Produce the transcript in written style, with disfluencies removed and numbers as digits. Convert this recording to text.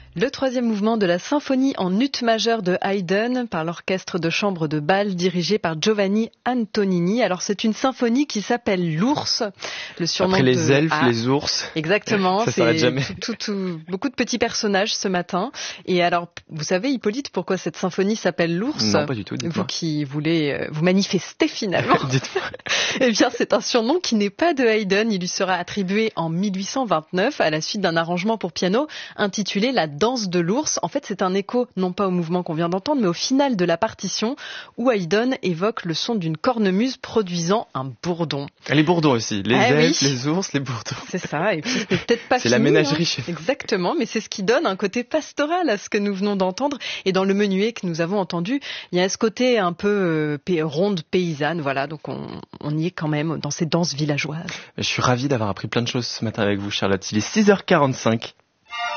Le troisième mouvement de la symphonie en ut majeur de Haydn par l'orchestre de chambre de Bâle dirigé par Giovanni Antonini. Alors c'est une symphonie qui s'appelle l'ours. Le surnom après les elfes, les ours. Exactement. Ça s'arrête jamais. Beaucoup de petits personnages ce matin. Et alors, vous savez Hippolyte, pourquoi cette symphonie s'appelle l'ours? Non, pas du tout, dites-moi. Vous qui voulez vous manifester finalement. Dites-moi. Eh bien, c'est un surnom qui n'est pas de Haydn. Il lui sera attribué en 1829 à la suite d'un arrangement pour piano intitulé La danse de l'ours. En fait, c'est un écho, non pas au mouvement qu'on vient d'entendre, mais au final de la partition où Haydn évoque le son d'une cornemuse produisant un bourdon. Les bourdons aussi. Les elfes, les ours, les bourdons. C'est ça. Et puis, c'est peut-être pas c'est fini. La ménagerie chez nous. Exactement. Mais c'est ce qui donne un côté pastoral à ce que nous venons d'entendre. Et dans le menuet que nous avons entendu, il y a ce côté un peu ronde paysanne. Voilà. Donc, on y est quand même dans ces danses villageoises. Je suis ravi d'avoir appris plein de choses ce matin avec vous, Charlotte. Il est 6h45.